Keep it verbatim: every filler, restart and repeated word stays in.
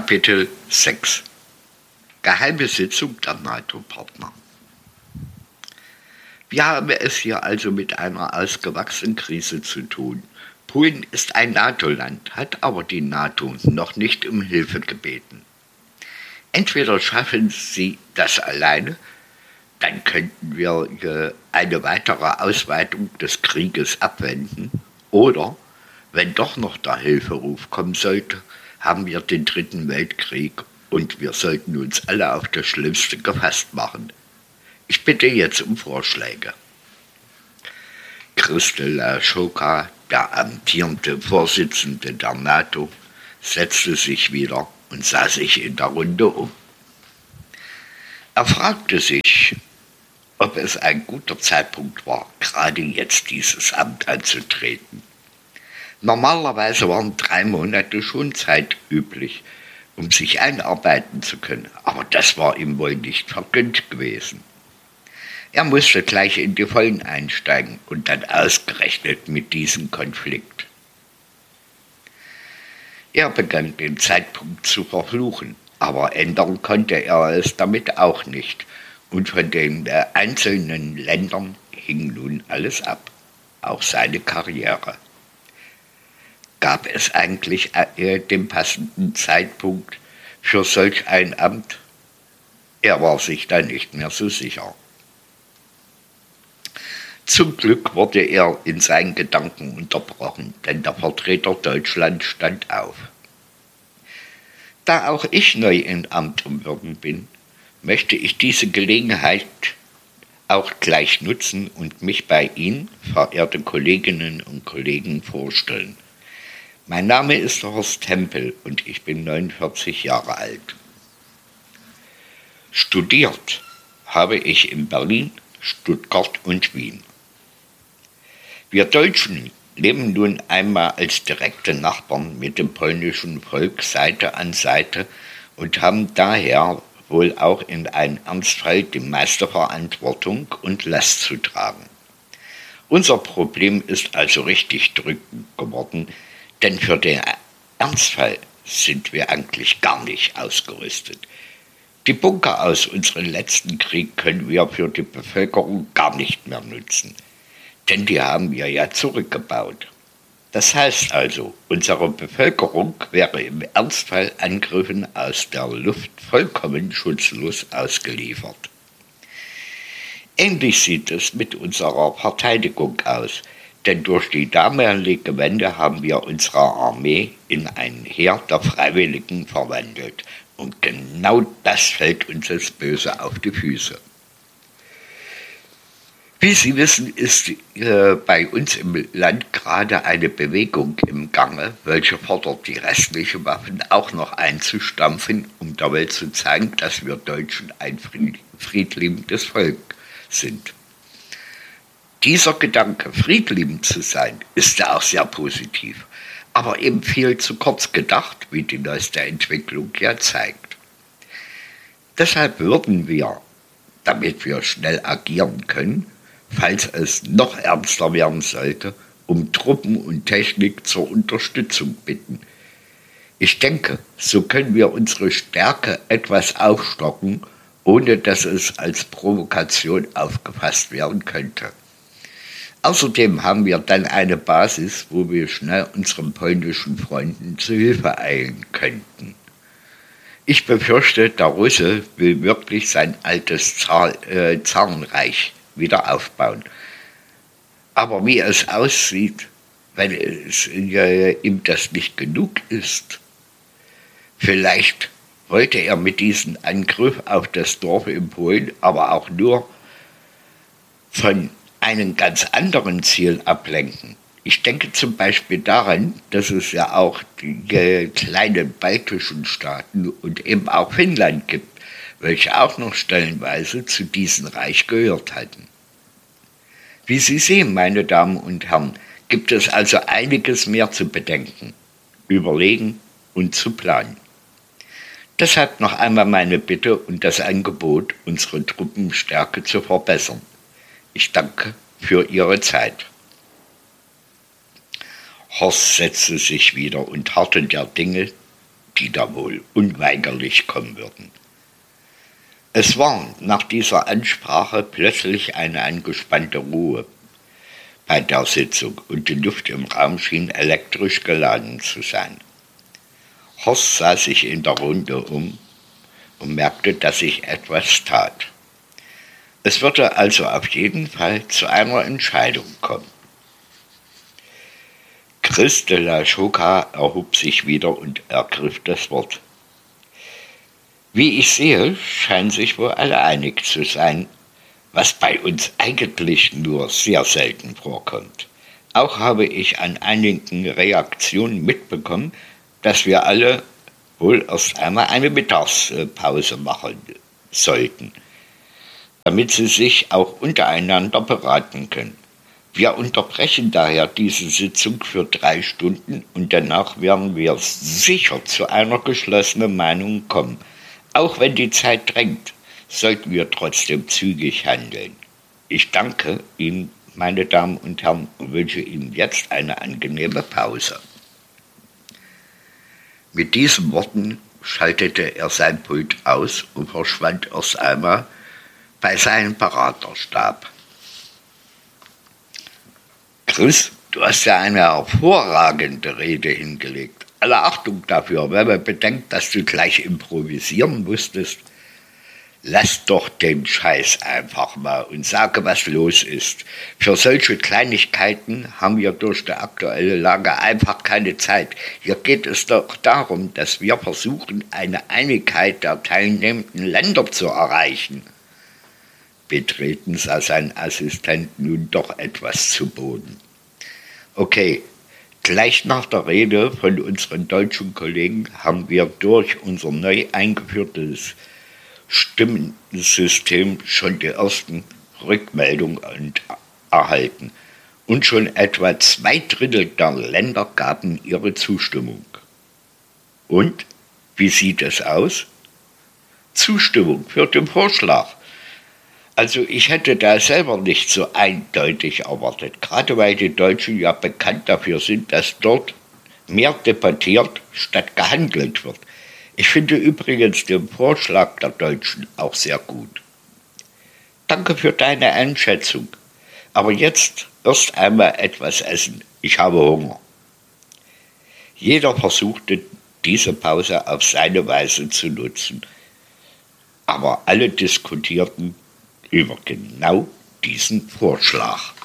Kapitel sechs. Geheime Sitzung der NATO-Partner. Wir haben es hier also mit einer ausgewachsenen Krise zu tun. Polen ist ein NATO-Land, hat aber die NATO noch nicht um Hilfe gebeten. Entweder schaffen sie das alleine, dann könnten wir eine weitere Ausweitung des Krieges abwenden, oder, wenn doch noch der Hilferuf kommen sollte, haben wir den Dritten Weltkrieg und wir sollten uns alle auf das Schlimmste gefasst machen. Ich bitte jetzt um Vorschläge. Christel Ashoka, der amtierende Vorsitzende der NATO, setzte sich wieder und sah sich in der Runde um. Er fragte sich, ob es ein guter Zeitpunkt war, gerade jetzt dieses Amt anzutreten. Normalerweise waren drei Monate schon Zeit üblich, um sich einarbeiten zu können, aber das war ihm wohl nicht vergönnt gewesen. Er musste gleich in die Vollen einsteigen und dann ausgerechnet mit diesem Konflikt. Er begann den Zeitpunkt zu verfluchen, aber ändern konnte er es damit auch nicht, und von den einzelnen Ländern hing nun alles ab, auch seine Karriere. Gab es eigentlich äh, den passenden Zeitpunkt für solch ein Amt? Er war sich da nicht mehr so sicher. Zum Glück wurde er in seinen Gedanken unterbrochen, denn der Vertreter Deutschlands stand auf. Da auch ich neu in Amt und Würden bin, möchte ich diese Gelegenheit auch gleich nutzen und mich bei Ihnen, verehrte Kolleginnen und Kollegen, vorstellen. Mein Name ist Horst Tempel und ich bin neunundvierzig Jahre alt. Studiert habe ich in Berlin, Stuttgart und Wien. Wir Deutschen leben nun einmal als direkte Nachbarn mit dem polnischen Volk Seite an Seite und haben daher wohl auch in einem Ernstfall die meiste Verantwortung und Last zu tragen. Unser Problem ist also richtig drückend geworden, denn für den Ernstfall sind wir eigentlich gar nicht ausgerüstet. Die Bunker aus unserem letzten Krieg können wir für die Bevölkerung gar nicht mehr nutzen, denn die haben wir ja zurückgebaut. Das heißt also, unsere Bevölkerung wäre im Ernstfall Angriffen aus der Luft vollkommen schutzlos ausgeliefert. Ähnlich sieht es mit unserer Verteidigung aus, denn durch die damalige Wende haben wir unsere Armee in ein Heer der Freiwilligen verwandelt. Und genau das fällt uns jetzt böse auf die Füße. Wie Sie wissen, ist äh, bei uns im Land gerade eine Bewegung im Gange, welche fordert, die restlichen Waffen auch noch einzustampfen, um der Welt zu zeigen, dass wir Deutschen ein friedliebendes Volk sind. Dieser Gedanke, friedliebend zu sein, ist ja auch sehr positiv, aber eben viel zu kurz gedacht, wie die neueste Entwicklung ja zeigt. Deshalb würden wir, damit wir schnell agieren können, falls es noch ernster werden sollte, um Truppen und Technik zur Unterstützung bitten. Ich denke, so können wir unsere Stärke etwas aufstocken, ohne dass es als Provokation aufgefasst werden könnte. Außerdem haben wir dann eine Basis, wo wir schnell unseren polnischen Freunden zu Hilfe eilen könnten. Ich befürchte, der Russe will wirklich sein altes Zar, äh, Zarenreich wieder aufbauen. Aber wie es aussieht, wenn es, äh, ihm das nicht genug ist, vielleicht wollte er mit diesem Angriff auf das Dorf in Polen aber auch nur von einen ganz anderen Ziel ablenken. Ich denke zum Beispiel daran, dass es ja auch die äh, kleinen baltischen Staaten und eben auch Finnland gibt, welche auch noch stellenweise zu diesem Reich gehört hatten. Wie Sie sehen, meine Damen und Herren, gibt es also einiges mehr zu bedenken, überlegen und zu planen. Deshalb noch einmal meine Bitte und das Angebot, unsere Truppenstärke zu verbessern. Ich danke für Ihre Zeit. Horst setzte sich wieder und harrte der Dinge, die da wohl unweigerlich kommen würden. Es war nach dieser Ansprache plötzlich eine angespannte Ruhe bei der Sitzung und die Luft im Raum schien elektrisch geladen zu sein. Horst sah sich in der Runde um und merkte, dass sich etwas tat. Es würde also auf jeden Fall zu einer Entscheidung kommen. Chris de la Choca erhob sich wieder und ergriff das Wort. Wie ich sehe, scheinen sich wohl alle einig zu sein, was bei uns eigentlich nur sehr selten vorkommt. Auch habe ich an einigen Reaktionen mitbekommen, dass wir alle wohl erst einmal eine Mittagspause machen sollten, damit sie sich auch untereinander beraten können. Wir unterbrechen daher diese Sitzung für drei Stunden und danach werden wir sicher zu einer geschlossenen Meinung kommen. Auch wenn die Zeit drängt, sollten wir trotzdem zügig handeln. Ich danke Ihnen, meine Damen und Herren, und wünsche Ihnen jetzt eine angenehme Pause. Mit diesen Worten schaltete er sein Pult aus und verschwand erst einmal bei seinem Beraterstab. Chris, du hast ja eine hervorragende Rede hingelegt. Alle Achtung dafür, wenn man bedenkt, dass du gleich improvisieren musstest. Lass doch den Scheiß einfach mal und sage, was los ist. Für solche Kleinigkeiten haben wir durch die aktuelle Lage einfach keine Zeit. Hier geht es doch darum, dass wir versuchen, eine Einigkeit der teilnehmenden Länder zu erreichen. Betreten sah sein Assistent nun doch etwas zu Boden. Okay, gleich nach der Rede von unseren deutschen Kollegen haben wir durch unser neu eingeführtes Stimmensystem schon die ersten Rückmeldungen erhalten. Und schon etwa zwei Drittel der Länder gaben ihre Zustimmung. Und, wie sieht es aus? Zustimmung für den Vorschlag. Also ich hätte da selber nicht so eindeutig erwartet, gerade weil die Deutschen ja bekannt dafür sind, dass dort mehr debattiert statt gehandelt wird. Ich finde übrigens den Vorschlag der Deutschen auch sehr gut. Danke für deine Einschätzung. Aber jetzt erst einmal etwas essen. Ich habe Hunger. Jeder versuchte, diese Pause auf seine Weise zu nutzen. Aber alle diskutierten über genau diesen Vorschlag.